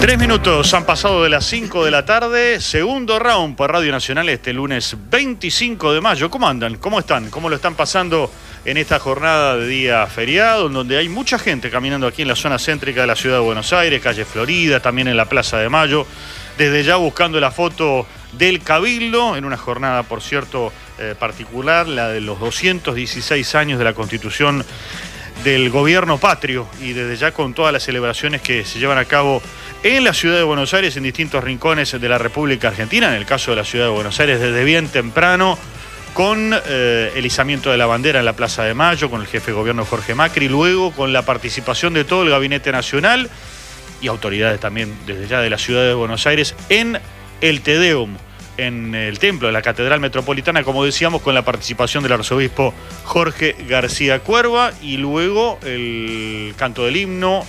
3 minutos han pasado de las 5 de la tarde, segundo round por Radio Nacional este lunes 25 de mayo. ¿Cómo andan? ¿Cómo están? ¿Cómo lo están pasando en esta jornada de día feriado, en donde hay mucha gente caminando aquí en la zona céntrica de la ciudad de Buenos Aires, calle Florida, también en la Plaza de Mayo, desde ya buscando la foto del Cabildo, en una jornada, por cierto, particular, la de los 216 años de la Constitución del Gobierno Patrio, y desde ya con todas las celebraciones que se llevan a cabo en la ciudad de Buenos Aires, en distintos rincones de la República Argentina, en el caso de la ciudad de Buenos Aires, desde bien temprano, con el izamiento de la bandera en la Plaza de Mayo, con el jefe de gobierno Jorge Macri, luego con la participación de todo el Gabinete Nacional y autoridades también desde ya de la ciudad de Buenos Aires en el Te Deum, en el templo de la Catedral Metropolitana, como decíamos, con la participación del arzobispo Jorge García Cuerva, y luego el canto del himno,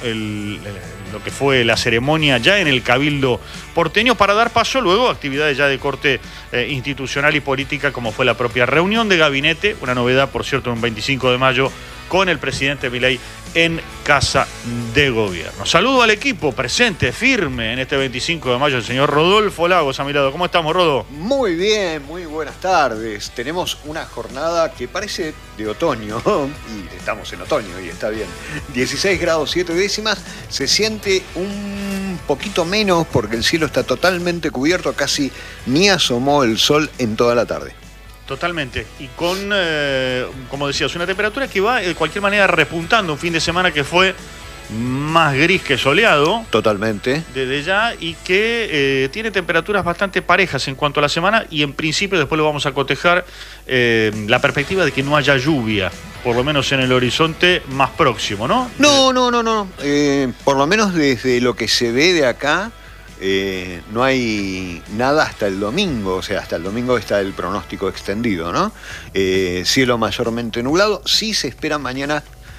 lo que fue la ceremonia ya en el Cabildo porteño, para dar paso luego a actividades ya de corte institucional y política, como fue la propia reunión de gabinete, una novedad, por cierto, un 25 de mayo, con el presidente Milei en Casa de Gobierno. Saludo al equipo presente, firme en este 25 de mayo, el señor Rodolfo Lagos a mi lado. ¿Cómo estamos, Rodo? Muy bien, muy buenas tardes. Tenemos una jornada que parece de otoño, y estamos en otoño y está bien. 16 grados 7 décimas, se siente un poquito menos porque el cielo está totalmente cubierto, casi ni asomó el sol en toda la tarde. Totalmente. Y con, como decías, una temperatura que va de cualquier manera repuntando, un fin de semana que fue más gris que soleado. Totalmente. Desde ya, y que tiene temperaturas bastante parejas en cuanto a la semana, y en principio después lo vamos a cotejar la perspectiva de que no haya lluvia, por lo menos en el horizonte más próximo, ¿no? No. Por lo menos desde lo que se ve de acá, no hay nada hasta el domingo, o sea, hasta el domingo está el pronóstico extendido, ¿no? Cielo mayormente nublado, sí se espera mañana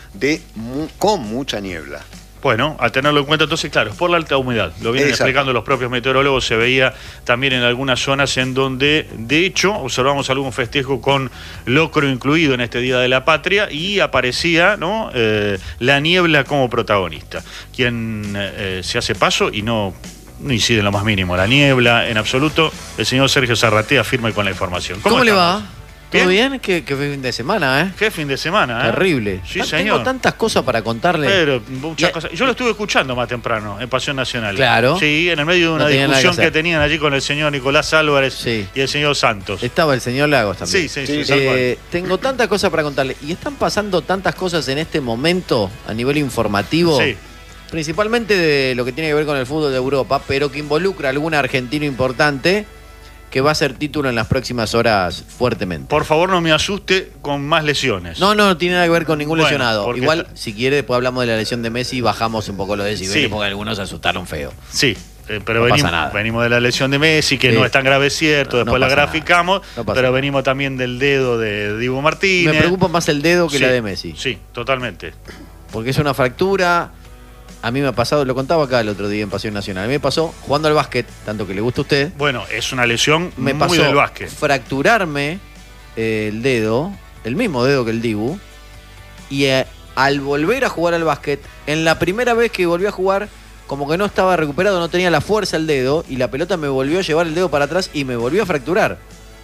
con mucha niebla. Bueno, a tenerlo en cuenta entonces, claro, es por la alta humedad. Lo vienen explicando los propios meteorólogos. Se veía también en algunas zonas en donde, de hecho, observamos algún festejo con locro incluido en este Día de la Patria, y aparecía, ¿no?, la niebla como protagonista. Quien se hace paso y no incide en lo más mínimo la niebla, en absoluto, el señor Sergio Zarratea, firme con la información. ¿Cómo le va? ¿Todo bien? ¿Qué fin de semana, eh? ¿Qué fin de semana, Terrible. Sí, señor. Tengo tantas cosas para contarle. Pero muchas cosas. Yo lo estuve escuchando más temprano en Pasión Nacional. Claro. Sí, en el medio de una discusión que tenían allí con el señor Nicolás Álvarez y el señor Santos. Estaba el señor Lagos también. Sí. Tengo tantas cosas para contarle. Y están pasando tantas cosas en este momento a nivel informativo. Sí. Principalmente de lo que tiene que ver con el fútbol de Europa, pero que involucra a algún argentino importante que va a ser título en las próximas horas fuertemente. Por favor, no me asuste con más lesiones. No tiene nada que ver con ningún lesionado. Igual, si quiere, después hablamos de la lesión de Messi y bajamos un poco los decibeles, porque algunos se asustaron feo. Sí. Pero venimos de la lesión de Messi, que no es tan grave, es cierto, después la graficamos, pero venimos también del dedo de Dibu Martínez. Me preocupa más el dedo que la de Messi. Sí, totalmente. Porque es una fractura. A mí me ha pasado, lo contaba acá el otro día en Pasión Nacional, a mí me pasó jugando al básquet, tanto que le gusta a usted. Bueno, es una lesión muy del básquet. Fracturarme el dedo, el mismo dedo que el Dibu, y al volver a jugar al básquet, en la primera vez que volví a jugar, como que no estaba recuperado, no tenía la fuerza el dedo, y la pelota me volvió a llevar el dedo para atrás y me volvió a fracturar.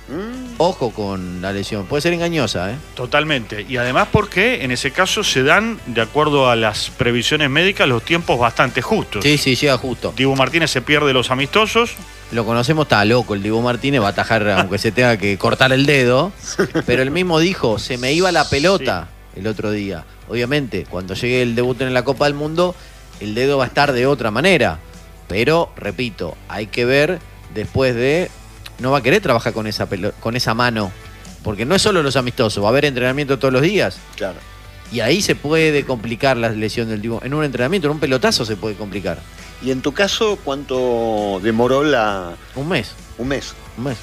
Ojo con la lesión, puede ser engañosa, ¿eh? Totalmente, y además porque en ese caso se dan, de acuerdo a las previsiones médicas, los tiempos bastante justos. Sí, llega justo. Dibu Martínez se pierde los amistosos. Lo conocemos, está loco el Dibu Martínez, va a atajar aunque se tenga que cortar el dedo, pero él mismo dijo, se me iba la pelota el otro día. Obviamente, cuando llegue el debut en la Copa del Mundo, el dedo va a estar de otra manera, pero, repito, hay que ver después de... No va a querer trabajar con esa mano, porque no es solo los amistosos, va a haber entrenamiento todos los días. Claro. Y ahí se puede complicar la lesión del Dibu. En un entrenamiento, en un pelotazo se puede complicar. ¿Y en tu caso cuánto demoró la...? Un mes. Un mes.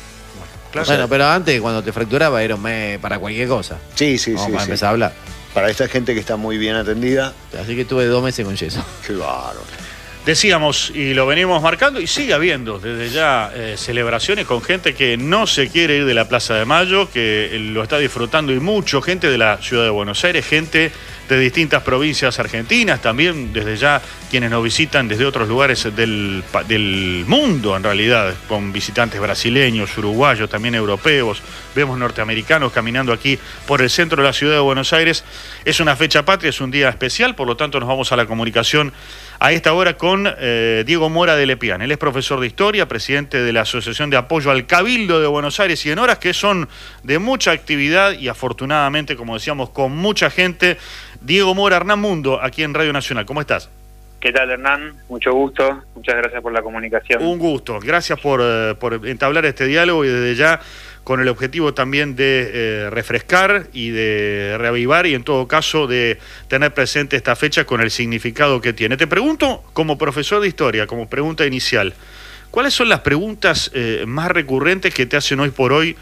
Bueno, pero antes, cuando te fracturaba, era un mes para cualquier cosa. Sí. Para empezar a hablar. Para esta gente que está muy bien atendida. Así que tuve 2 meses con yeso. Qué bárbaro. Decíamos, y lo venimos marcando, y sigue habiendo desde ya celebraciones con gente que no se quiere ir de la Plaza de Mayo, que lo está disfrutando, y mucho, gente de la ciudad de Buenos Aires, gente de distintas provincias argentinas, también desde ya quienes nos visitan desde otros lugares del mundo, en realidad, con visitantes brasileños, uruguayos, también europeos, vemos norteamericanos caminando aquí por el centro de la ciudad de Buenos Aires. Es una fecha patria, es un día especial, por lo tanto nos vamos a la comunicación a esta hora con Diego Mora de Lepiane. Él es profesor de Historia, presidente de la Asociación de Apoyo al Cabildo de Buenos Aires, y en horas que son de mucha actividad y afortunadamente, como decíamos, con mucha gente. Diego Mora, Hernán Mundo, aquí en Radio Nacional. ¿Cómo estás? ¿Qué tal, Hernán? Mucho gusto. Muchas gracias por la comunicación. Un gusto. Gracias por entablar este diálogo y desde ya con el objetivo también de refrescar y de reavivar y en todo caso de tener presente esta fecha con el significado que tiene. Te pregunto, como profesor de Historia, como pregunta inicial, ¿cuáles son las preguntas más recurrentes que te hacen hoy por hoy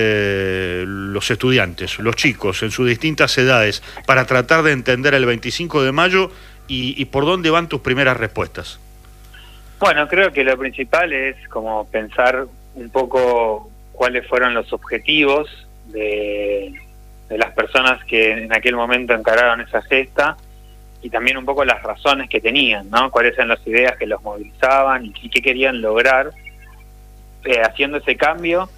los estudiantes, los chicos en sus distintas edades, para tratar de entender el 25 de mayo y por dónde van tus primeras respuestas? Bueno, creo que lo principal es como pensar un poco cuáles fueron los objetivos de las personas que en aquel momento encararon esa gesta y también un poco las razones que tenían, ¿no? Cuáles eran las ideas que los movilizaban y qué querían lograr haciendo ese cambio,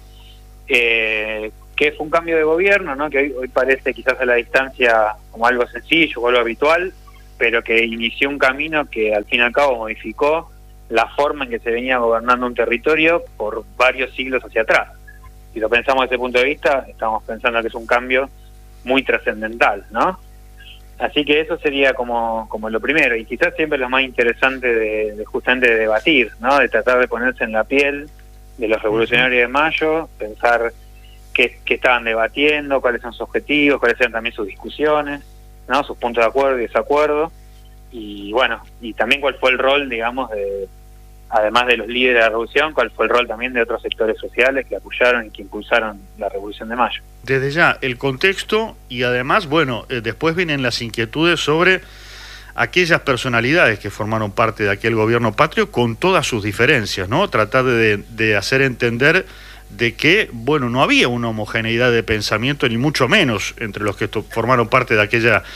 que fue un cambio de gobierno, ¿no? Que hoy parece quizás a la distancia como algo sencillo o algo habitual, pero que inició un camino que al fin y al cabo modificó la forma en que se venía gobernando un territorio por varios siglos hacia atrás. Si lo pensamos desde ese punto de vista, estamos pensando que es un cambio muy trascendental, ¿no? Así que eso sería como lo primero, y quizás siempre lo más interesante de justamente de debatir, ¿no? De tratar de ponerse en la piel de los revolucionarios de Mayo, pensar qué estaban debatiendo, cuáles son sus objetivos, cuáles eran también sus discusiones, ¿no? Sus puntos de acuerdo y desacuerdo, y bueno, y también cuál fue el rol, digamos, además de los líderes de la revolución, cuál fue el rol también de otros sectores sociales que apoyaron y que impulsaron la Revolución de Mayo. Desde ya, el contexto y además, bueno, después vienen las inquietudes sobre aquellas personalidades que formaron parte de aquel gobierno patrio con todas sus diferencias, ¿no? Tratar de hacer entender de que, bueno, no había una homogeneidad de pensamiento, ni mucho menos entre los que formaron parte de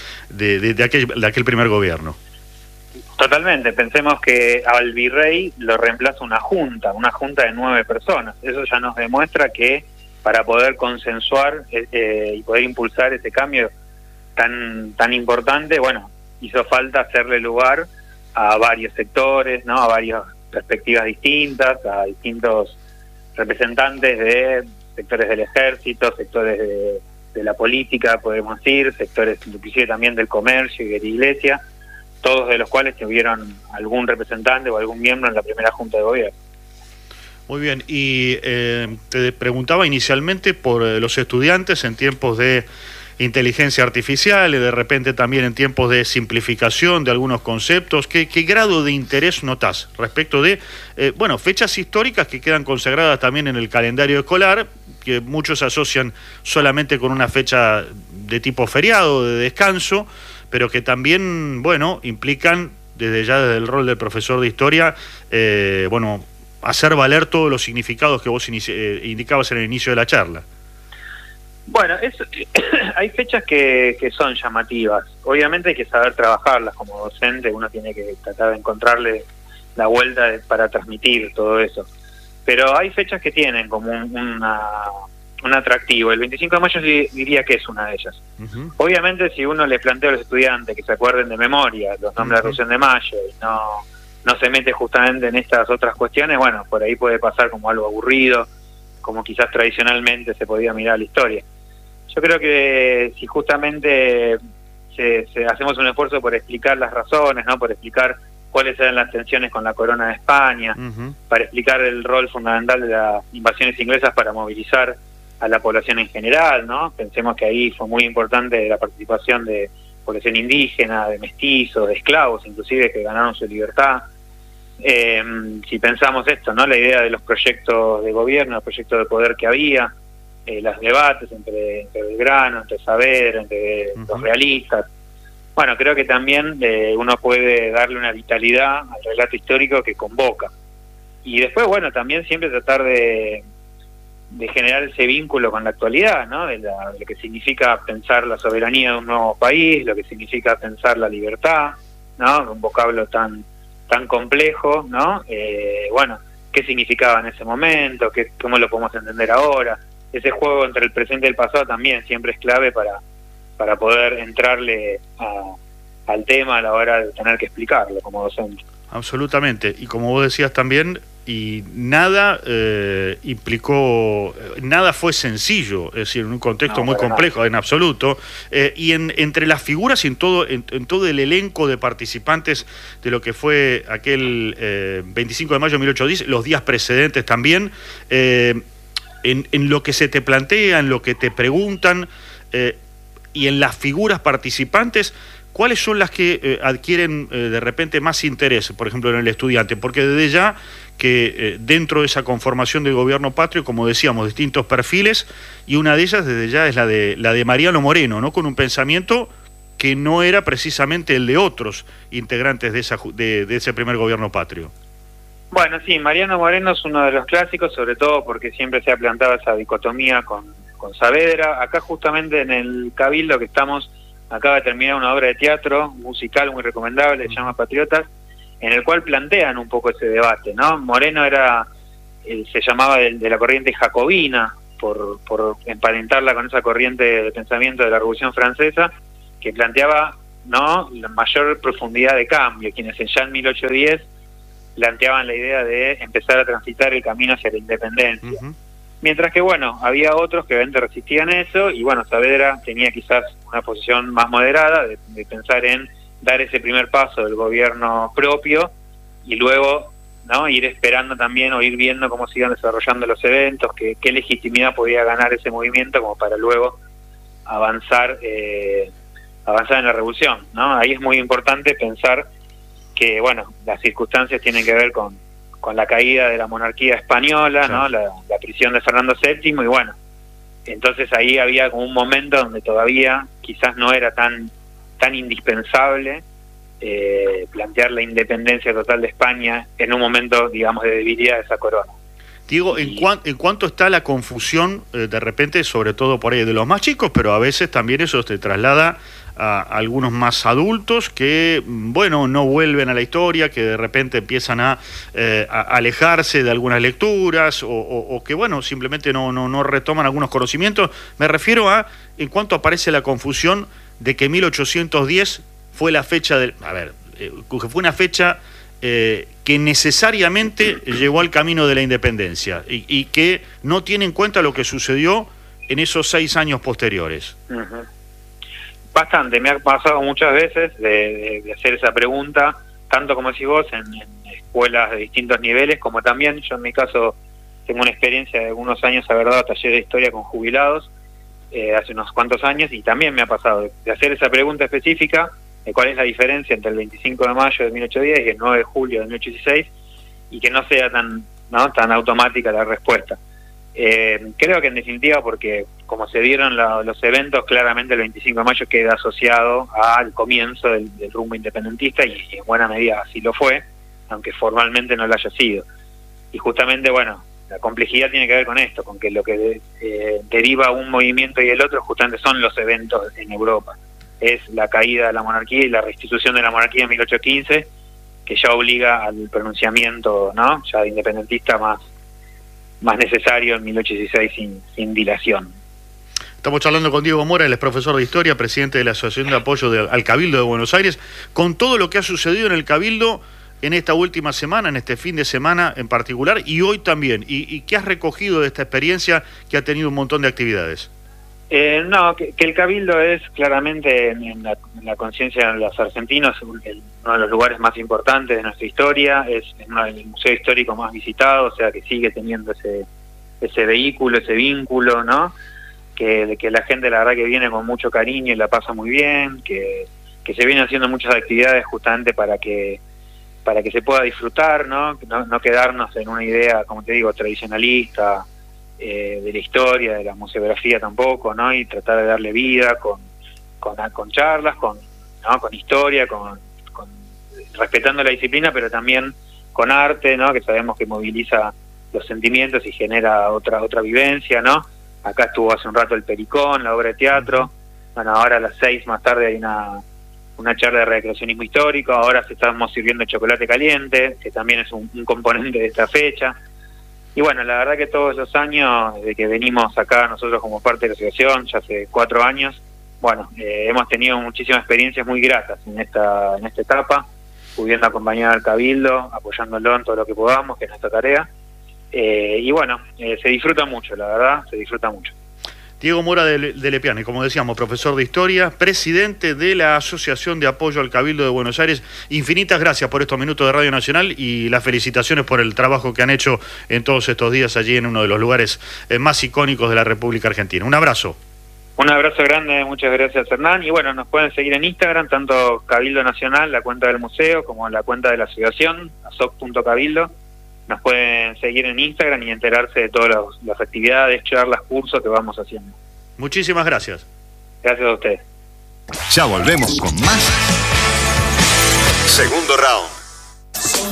aquel primer gobierno. Totalmente, pensemos que al virrey lo reemplaza una junta de 9 personas. Eso ya nos demuestra que para poder consensuar y poder impulsar ese cambio tan importante, bueno, hizo falta hacerle lugar a varios sectores, ¿no? A varias perspectivas distintas, a distintos representantes de sectores del ejército, sectores de la política, podemos decir, sectores inclusive también del comercio y de la iglesia, todos de los cuales tuvieron algún representante o algún miembro en la primera junta de gobierno. Muy bien, y te preguntaba inicialmente por los estudiantes en tiempos de inteligencia artificial y de repente también en tiempos de simplificación de algunos conceptos. ¿Qué grado de interés notás respecto de fechas históricas que quedan consagradas también en el calendario escolar, que muchos asocian solamente con una fecha de tipo feriado, de descanso, pero que también, bueno, implican desde el rol del profesor de historia, hacer valer todos los significados que vos indicabas en el inicio de la charla? Bueno, hay fechas que son llamativas. Obviamente hay que saber trabajarlas como docente, uno tiene que tratar de encontrarle la vuelta para transmitir todo eso. Pero hay fechas que tienen como un atractivo. El 25 de mayo diría que es una de ellas. Uh-huh. Obviamente si uno le plantea a los estudiantes que se acuerden de memoria los nombres de la Revolución de Mayo y no se mete justamente en estas otras cuestiones, bueno, por ahí puede pasar como algo aburrido, como quizás tradicionalmente se podía mirar la historia. Yo creo que si justamente hacemos un esfuerzo por explicar las razones, ¿no? Por explicar cuáles eran las tensiones con la corona de España, uh-huh, para explicar el rol fundamental de las invasiones inglesas para movilizar a la población en general, ¿no? Pensemos que ahí fue muy importante la participación de población indígena, de mestizos, de esclavos, inclusive, que ganaron su libertad. Si pensamos esto, ¿no? La idea de los proyectos de gobierno, los proyectos de poder que había, los debates entre Belgrano, entre Saavedra, entre uh-huh, los realistas. Bueno, creo que también uno puede darle una vitalidad al relato histórico que convoca. Y después, bueno, también siempre tratar de generar ese vínculo con la actualidad, ¿no? De lo que significa pensar la soberanía de un nuevo país, lo que significa pensar la libertad, ¿no? Un vocablo tan complejo, ¿no? Bueno, qué significaba en ese momento, cómo lo podemos entender ahora. Ese juego entre el presente y el pasado también siempre es clave para poder entrarle al tema a la hora de tener que explicarlo como docente. Absolutamente, y como vos decías también, y nada nada fue sencillo, es decir, en un contexto muy complejo, en absoluto, y entre las figuras y en todo el elenco de participantes de lo que fue aquel 25 de mayo de 1810, los días precedentes también, en lo que se te plantea, en lo que te preguntan, y en las figuras participantes, ¿cuáles son las que adquieren de repente más interés, por ejemplo, en el estudiante? Porque desde ya que dentro de esa conformación del gobierno patrio, como decíamos, distintos perfiles, y una de ellas desde ya es la de Mariano Moreno, ¿no? Con un pensamiento que no era precisamente el de otros integrantes de ese primer gobierno patrio. Bueno, sí, Mariano Moreno es uno de los clásicos, sobre todo porque siempre se ha planteado esa dicotomía con Saavedra. Acá justamente en el Cabildo que estamos, acaba de terminar una obra de teatro musical muy recomendable, se llama Patriotas, en el cual plantean un poco ese debate, ¿no? Moreno se llamaba de la corriente jacobina, por emparentarla con esa corriente de pensamiento de la Revolución Francesa, que planteaba, ¿no?, la mayor profundidad de cambio, quienes ya en 1810 planteaban la idea de empezar a transitar el camino hacia la independencia. Mientras que, bueno, había otros que obviamente resistían eso, y bueno, Saavedra tenía quizás una posición más moderada de pensar en dar ese primer paso del gobierno propio y luego, ¿no?, ir esperando también o ir viendo cómo se iban desarrollando los eventos, qué legitimidad podía ganar ese movimiento como para luego avanzar en la revolución, ¿no? Ahí es muy importante pensar que, bueno, las circunstancias tienen que ver con la caída de la monarquía española, ¿no? La prisión de Fernando VII, y bueno, entonces ahí había como un momento donde todavía quizás no era tan indispensable plantear la independencia total de España en un momento, digamos, de debilidad de esa corona. Digo, ¿en cuánto está la confusión, de repente, sobre todo por ahí de los más chicos, pero a veces también eso se traslada a algunos más adultos que, bueno, no vuelven a la historia, que de repente empiezan a alejarse de algunas lecturas o que, bueno, simplemente no retoman algunos conocimientos? Me refiero a en cuánto aparece la confusión de que 1810 fue la fecha que fue una fecha que necesariamente llevó al camino de la independencia y que no tiene en cuenta lo que sucedió en esos 6 años posteriores. Bastante, me ha pasado muchas veces de hacer esa pregunta, tanto como decís vos, en escuelas de distintos niveles, como también yo en mi caso tengo una experiencia de algunos años haber dado talleres de historia con jubilados hace unos cuantos años, y también me ha pasado de hacer esa pregunta específica de cuál es la diferencia entre el 25 de mayo de 1810 y el 9 de julio de 1816, y que no sea tan automática la respuesta. Creo que en definitiva porque como se dieron los eventos, claramente el 25 de mayo queda asociado al comienzo del rumbo independentista, y en buena medida así lo fue, aunque formalmente no lo haya sido. Y justamente, bueno, la complejidad tiene que ver con esto, con que lo que deriva un movimiento y el otro justamente son los eventos en Europa. Es la caída de la monarquía y la restitución de la monarquía en 1815, que ya obliga al pronunciamiento, ¿no?, ya independentista más necesario en 1816 sin dilación. Estamos charlando con Diego Mora, él es profesor de Historia, presidente de la Asociación de Apoyo al Cabildo de Buenos Aires, con todo lo que ha sucedido en el Cabildo en esta última semana, en este fin de semana en particular, y hoy también. ¿Y qué has recogido de esta experiencia que ha tenido un montón de actividades? Que el Cabildo es claramente en la conciencia de los argentinos uno de los lugares más importantes de nuestra historia, es el museo histórico más visitado, o sea que sigue teniendo ese vehículo, ese vínculo, ¿no?, que la gente la verdad que viene con mucho cariño y la pasa muy bien, que se vienen haciendo muchas actividades justamente para que se pueda disfrutar, ¿no? No quedarnos en una idea, como te digo, tradicionalista, de la historia, de la museografía tampoco, ¿no? Y tratar de darle vida con charlas, con historia, respetando la disciplina, pero también con arte, ¿no?, que sabemos que moviliza los sentimientos y genera otra vivencia, ¿no? Acá estuvo hace un rato el Pericón, la obra de teatro. Bueno, ahora a las 6 más tarde hay una charla de recreacionismo histórico. Ahora estamos sirviendo chocolate caliente, que también es un componente de esta fecha. Y bueno, la verdad que todos los años, desde que venimos acá nosotros como parte de la asociación, ya hace 4 años, bueno, hemos tenido muchísimas experiencias muy gratas en esta etapa, pudiendo acompañar al Cabildo, apoyándolo en todo lo que podamos, que es nuestra tarea. Y bueno, se disfruta mucho, la verdad, se disfruta mucho. Diego Mora de Lepiane, como decíamos, profesor de Historia, presidente de la Asociación de Apoyo al Cabildo de Buenos Aires. Infinitas gracias por estos minutos de Radio Nacional y las felicitaciones por el trabajo que han hecho en todos estos días allí en uno de los lugares más icónicos de la República Argentina. Un abrazo. Un abrazo grande, muchas gracias, Hernán. Y bueno, nos pueden seguir en Instagram, tanto Cabildo Nacional, la cuenta del museo, como la cuenta de la asociación, asoc.cabildo. Nos pueden seguir en Instagram y enterarse de todas las actividades, charlas, cursos que vamos haciendo. Muchísimas gracias. Gracias a ustedes. Ya volvemos con más. Segundo round.